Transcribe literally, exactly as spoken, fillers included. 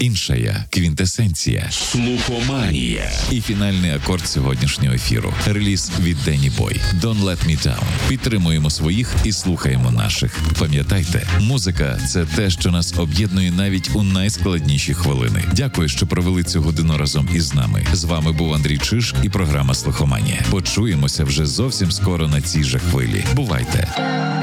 Інша я, квінтесенція. Слухоманія. І фінальний акорд сьогоднішнього ефіру. Реліз від Денні Бой. Don't Let Me Down. Підтримуємо своїх і слухаємо наших. Пам'ятайте, музика – це те, що нас об'єднує навіть у найскладніші хвилини. Дякую, що провели цю годину разом із нами. З вами був Андрій Чиж і програма «Слухоманія». Почуємося вже зовсім скоро на цій же хвилі. Бувайте!